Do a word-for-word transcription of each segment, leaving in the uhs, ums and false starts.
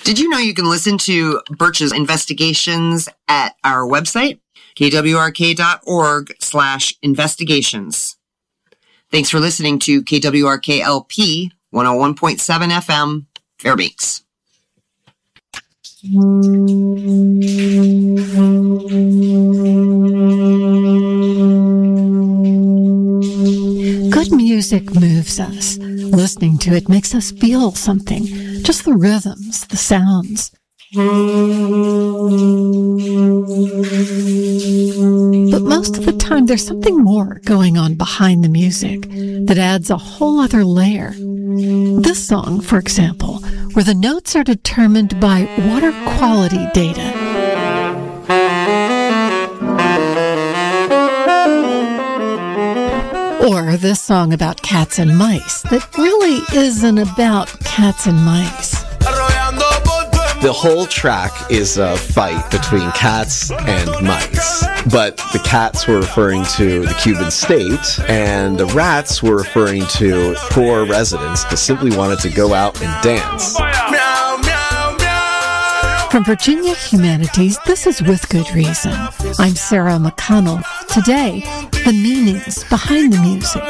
Did you know you can listen to Birch's investigations at our website, kwrk.org slash investigations. Thanks for listening to K W R K L P one oh one point seven F M, Fairbanks. Good music moves us. Listening to it makes us feel something. Just the rhythms, the sounds. But most of the time, there's something more going on behind the music that adds a whole other layer. This song, for example, where the notes are determined by water quality data. Or this song about cats and mice that really isn't about cats and mice. The whole track is a fight between cats and mice. But the cats were referring to the Cuban state, and the rats were referring to poor residents who simply wanted to go out and dance. From Virginia Humanities, this is With Good Reason. I'm Sarah McConnell. Today, the meanings behind the music.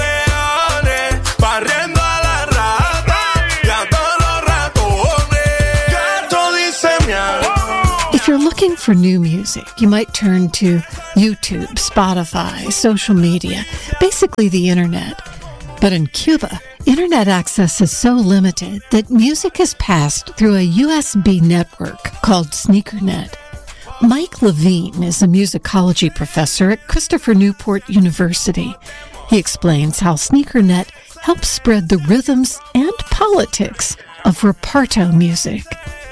If you're looking for new music, you might turn to YouTube, Spotify, social media, basically the internet. But in Cuba, internet access is so limited that music is passed through a U S B network called SneakerNet. Mike Levine is a musicology professor at Christopher Newport University. He explains how SneakerNet helps spread the rhythms and politics of reparto music.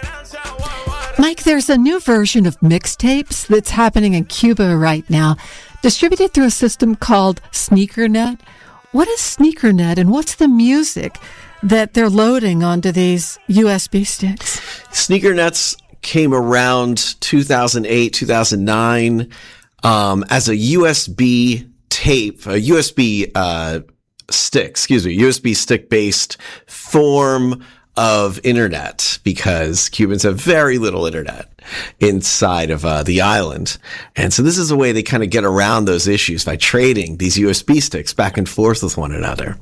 Mike, there's a new version of mixtapes that's happening in Cuba right now, distributed through a system called SneakerNet. What is SneakerNet, and what's the music that they're loading onto these U S B sticks? SneakerNets came around two thousand eight, two thousand nine um, as a U S B tape, a U S B uh, stick, excuse me, U S B stick-based form of internet, because Cubans have very little internet inside of uh, the island. And so this is a way they kind of get around those issues by trading these U S B sticks back and forth with one another.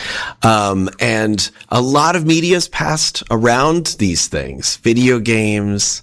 Um, and a lot of media has passed around these things, video games,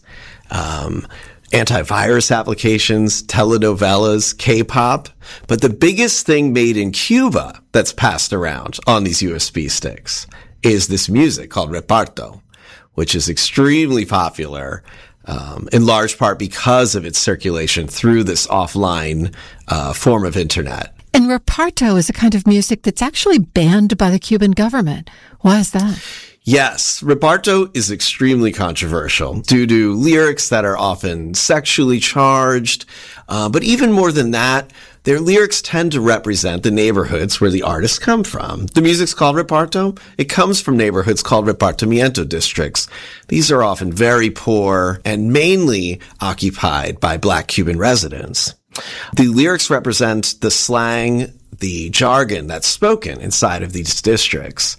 um, antivirus applications, telenovelas, K-pop. But the biggest thing made in Cuba that's passed around on these U S B sticks is this music called reparto, which is extremely popular, um, in large part because of its circulation through this offline uh, form of internet. And reparto is a kind of music that's actually banned by the Cuban government. Why is that? Yes, reparto is extremely controversial due to lyrics that are often sexually charged. Uh, but even more than that, their lyrics tend to represent the neighborhoods where the artists come from. The music's called reparto. It comes from neighborhoods called repartimiento districts. These are often very poor and mainly occupied by Black Cuban residents. The lyrics represent the slang, the jargon that's spoken inside of these districts.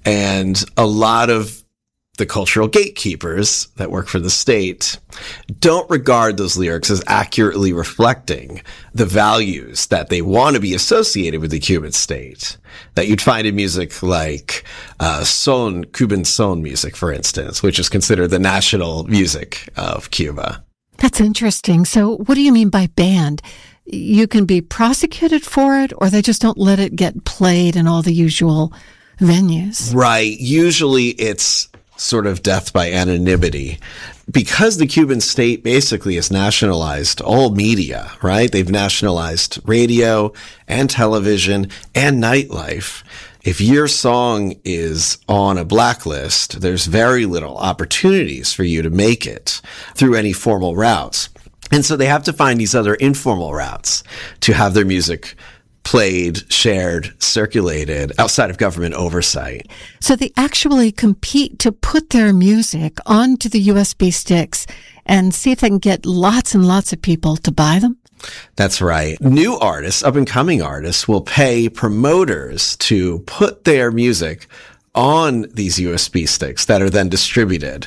And a lot of the cultural gatekeepers that work for the state don't regard those lyrics as accurately reflecting the values that they want to be associated with the Cuban state, that you'd find in music like uh, son, Cuban son music, for instance, which is considered the national music of Cuba. That's interesting. So what do you mean by banned? You can be prosecuted for it, or they just don't let it get played in all the usual venues? Right. Usually it's sort of death by anonymity, because the Cuban state basically has nationalized all media, right? They've nationalized radio and television and nightlife. If your song is on a blacklist, there's very little opportunities for you to make it through any formal routes. And so they have to find these other informal routes to have their music played, shared, circulated outside of government oversight. So they actually compete to put their music onto the U S B sticks and see if they can get lots and lots of people to buy them? That's right. New artists, up-and-coming artists, will pay promoters to put their music on these U S B sticks that are then distributed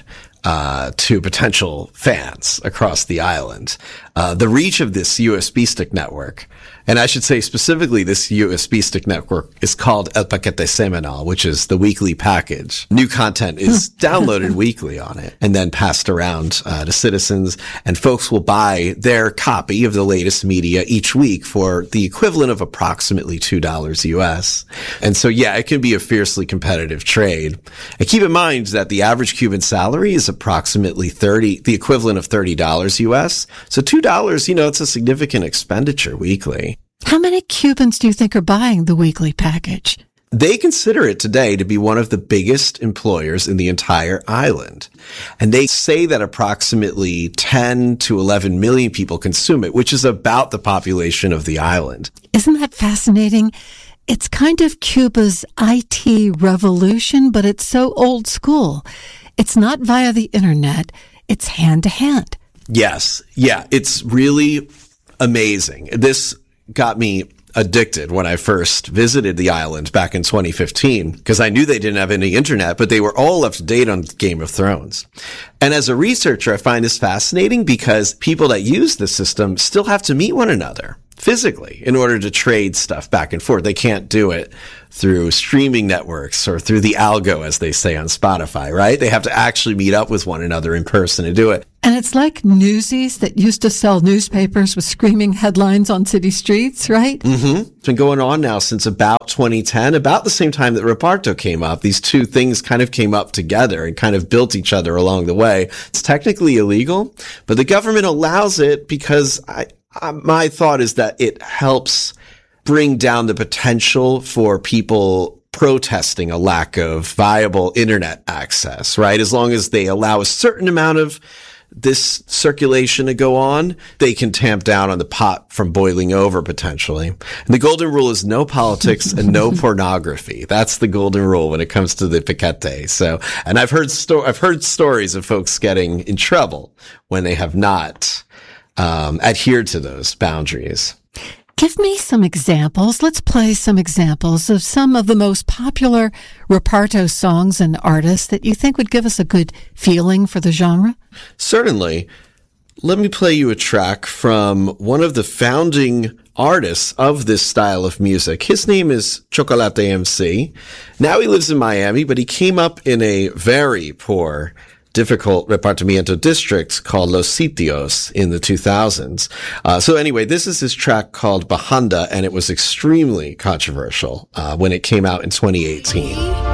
uh, to potential fans across the island. Uh, the reach of this U S B stick network, and I should say specifically this U S B stick network, is called El Paquete Semanal, which is the weekly package. New content is downloaded weekly on it and then passed around uh, to citizens, and folks will buy their copy of the latest media each week for the equivalent of approximately two dollars U S. And so, yeah, it can be a fiercely competitive trade. And keep in mind that the average Cuban salary is approximately thirty, the equivalent of thirty dollars U S. So two dollars, you know, it's a significant expenditure weekly. How many Cubans do you think are buying the weekly package? They consider it today to be one of the biggest employers in the entire island. And they say that approximately ten to eleven million people consume it, which is about the population of the island. Isn't that fascinating? It's kind of Cuba's I T revolution, but it's so old school. It's not via the internet. It's hand to hand. Yes. Yeah. It's really amazing. This got me addicted when I first visited the island back in twenty fifteen, because I knew they didn't have any internet, but they were all up to date on Game of Thrones. And as a researcher, I find this fascinating because people that use the system still have to meet one another physically in order to trade stuff back and forth. They can't do it through streaming networks or through the algo, as they say on Spotify, right? They have to actually meet up with one another in person to do it. And it's like Newsies that used to sell newspapers with screaming headlines on city streets, right? Mm-hmm. It's been going on now since about twenty ten, about the same time that Reparto came up. These two things kind of came up together and kind of built each other along the way. It's technically illegal, but the government allows it because I, I, my thought is that it helps bring down the potential for people protesting a lack of viable internet access, right? As long as they allow a certain amount of this circulation to go on, they can tamp down on the pot from boiling over potentially. And the golden rule is no politics and no pornography. That's the golden rule when it comes to the Paquete. So, and I've heard sto- I've heard stories of folks getting in trouble when they have not um, adhered to those boundaries. Give me some examples. Let's play some examples of some of the most popular Reparto songs and artists that you think would give us a good feeling for the genre. Certainly. Let me play you a track from one of the founding artists of this style of music. His name is Chocolate M C. Now he lives in Miami, but he came up in a very poor difficult repartimiento districts called Los Sitios in the two thousands. Uh, so anyway, this is his track called Bajanda, and it was extremely controversial uh, when it came out in twenty eighteen.